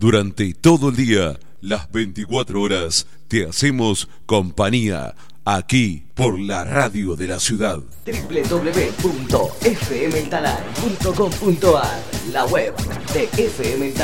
Durante todo el día, las 24 horas, te hacemos compañía aquí por la radio de la ciudad. www.fmtalal.com.ar, la web de FM